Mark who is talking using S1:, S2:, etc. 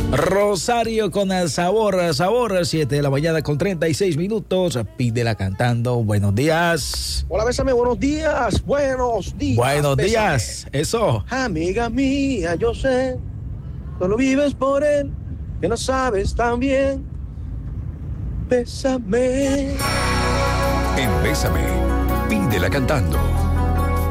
S1: Rosario con el sabor, 7 de la mañana con 36 minutos. Pídela cantando. Buenos días.
S2: Hola, bésame, buenos días. Buenos días.
S1: Buenos
S2: bésame.
S1: días. Eso.
S2: Amiga mía, yo sé, solo vives por él, que no sabes tan bien. Bésame.
S3: En Bésame, pídela cantando.